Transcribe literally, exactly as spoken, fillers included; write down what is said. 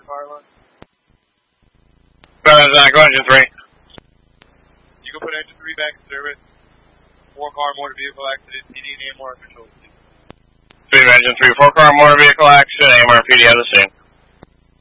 Carla. Go engine three. You can put engine three back in service. Four car motor vehicle accident, P D and A M R control. Speed engine three, four car motor vehicle accident, A M R P D on the scene.